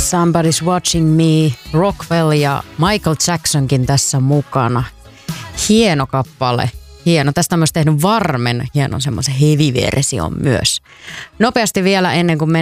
Somebody's Watching Me, Rockwell ja Michael Jacksonkin tässä mukana. Hieno kappale. Hieno. Tästä on myös tehnyt Varmen hienon semmoisen heavy-version myös. Nopeasti vielä ennen kuin